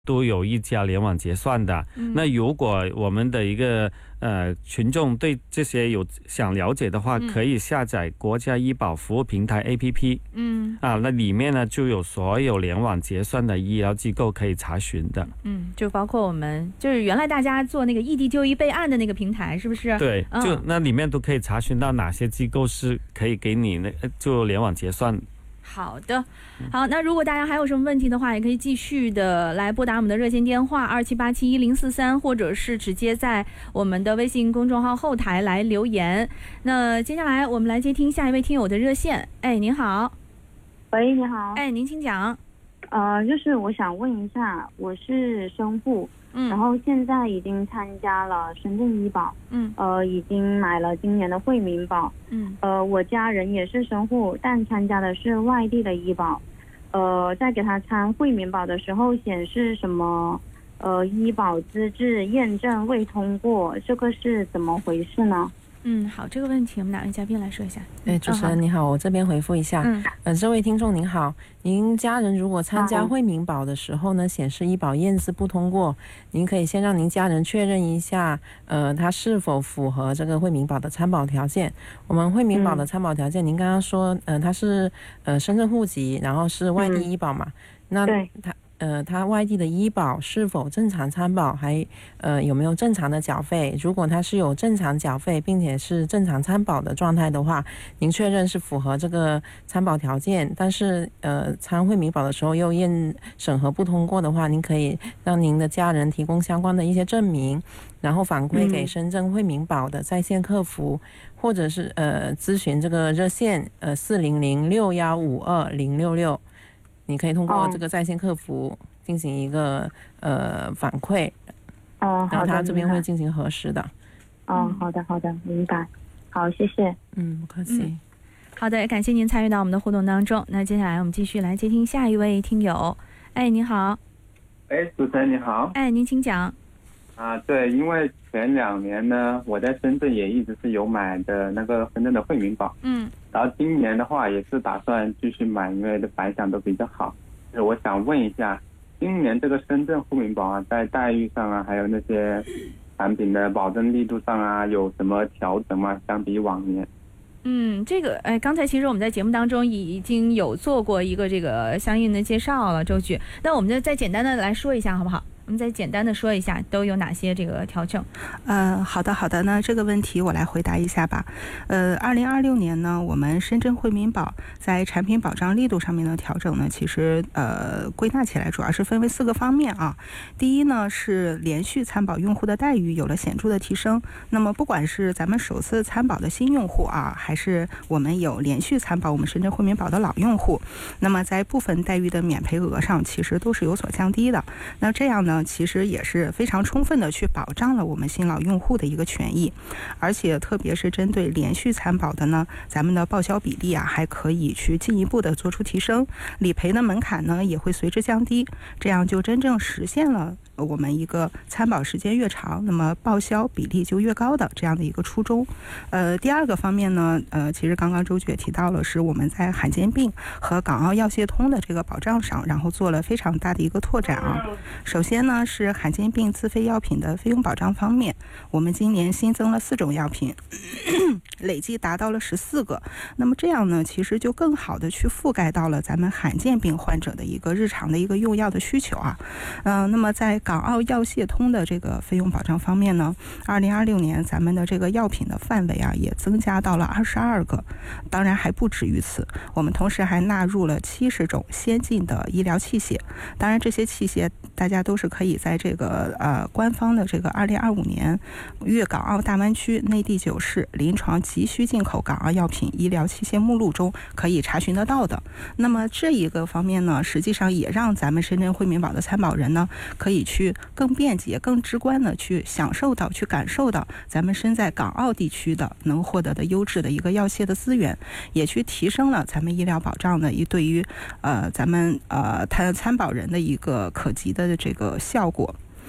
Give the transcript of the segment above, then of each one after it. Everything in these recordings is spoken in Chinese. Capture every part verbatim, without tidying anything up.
都有一家联网结算的。 嗯、 那如果我们的一个呃群众对这些有想了解的话， 嗯、 可以下载国家医保服务平台 A P P。 嗯啊，那里面呢就有所有联网结算的医疗机构可以查询的。 嗯，就包括我们就是原来大家做那个异地就医备案的那个平台，是不是？ 对， 嗯、 就那里面都可以查询到哪些机构是可以给你那就联网结算。 好的，好，那如果大家还有什么问题的话，也可以继续的来拨打我们的热线电话二七八七一零四三，或者是直接在我们的微信公众号后台来留言。那接下来我们来接听下一位听友的热线。哎，您好。 喂，你好。 哎，您请讲。 呃，就是我想问一下，我是生户。 嗯， 然后现在已经参加了深圳医保， 嗯， 呃，已经买了今年的惠民保， 嗯， 呃，我家人也是生户，但参加的是外地的医保，呃，在给他参惠民保的时候显示什么，呃，医保资质验证未通过，这个是怎么回事呢？ 嗯，好，这个问题我们哪位嘉宾来说一下？ 对，主持人你好，我这边回复一下。 嗯， 呃，这位听众您好，您家人如果参加惠民保的时候呢，显示医保验资不通过，您可以先让您家人确认一下，呃，他是否符合这个惠民保的参保条件。我们惠民保的参保条件，嗯、您刚刚说，呃，他是呃深圳户籍，然后是外地医保嘛，嗯、那他。呃，他外地的医保是否正常参保，还呃有没有正常的缴费？如果他是有正常缴费，并且是正常参保的状态的话，您确认是符合这个参保条件。但是呃参惠民保的时候又验审核不通过的话，您可以让您的家人提供相关的一些证明，然后反馈给深圳惠民保的在线客服，嗯、或者是呃咨询这个热线呃四零零六幺五二零六六。你可以通过这个在线客服进行一个、哦、呃反馈， 哦， 然后他这边会进行核实的。 哦，好的，好的，明白。好，谢谢。 嗯，不客气。 嗯、好的，感谢您参与到我们的互动当中。那接下来我们继续来接听下一位听友。哎，你好。 哎，主持人你好。 哎，您请讲。 啊，对，因为前两年呢，我在深圳也一直是有买的那个深圳的惠民保， 嗯， 然后今年的话也是打算继续买，因为的反响都比较好。就是我想问一下，今年这个深圳惠民保啊，在待遇上啊，还有那些产品的保证力度上啊，有什么调整吗？相比往年？ 嗯，这个哎，刚才其实我们在节目当中已经有做过一个这个相应的介绍了，周局。那我们就再简单的来说一下，好不好？我们再简单的说一下都有哪些这个调整。 呃，好的好的，那这个问题我来回答一下吧。呃，二零二六年呢，我们深圳惠民保在产品保障力度上面的调整呢，其实呃归纳起来主要是分为四个方面啊。第一呢是连续参保用户的待遇有了显著的提升。那么不管是咱们首次参保的新用户啊，还是我们有连续参保我们深圳惠民保的老用户，那么在部分待遇的免赔额上其实都是有所降低的。那这样呢，其实也是非常充分的去保障了我们新老用户的一个权益，而且特别是针对连续参保的呢，咱们的报销比例啊还可以去进一步的做出提升，理赔的门槛呢也会随之降低，这样就真正实现了我们一个参保时间越长，那么报销比例就越高的这样的一个初衷。呃，第二个方面呢，呃，其实刚刚周局也提到了，是我们在罕见病和港澳药械通的这个保障上，然后做了非常大的一个拓展啊。首先呢，是罕见病自费药品的费用保障方面，我们今年新增了四种药品，累计达到了十四个。那么这样呢，其实就更好的去覆盖到了咱们罕见病患者的一个日常的一个用药的需求啊。嗯、呃，那么在港澳药械通的这个费用保障方面呢，二零二六年咱们的这个药品的范围啊也增加到了二十二个，当然还不止于此，我们同时还纳入了七十种先进的医疗器械。当然这些器械大家都是可以在这个呃官方的这个二零二五年粤港澳大湾区内地九市临床急需进口港澳药品医疗器械目录中可以查询得到的。那么这一个方面呢，实际上也让咱们深圳惠民保的参保人呢，可以去更便捷、更直观的去享受到、去感受到咱们身在港澳地区的能获得的优质的一个药械的资源，也去提升了咱们医疗保障的一对于呃咱们呃参参保人的一个可及的这个效果。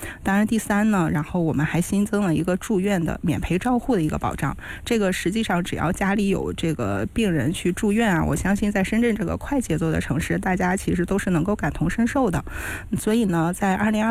当然第三呢，然后我们还新增了一个住院的免赔照护的一个保障。这个实际上只要家里有这个病人去住院啊，我相信在深圳这个快节奏的城市，大家其实都是能够感同身受的。所以呢，在二零二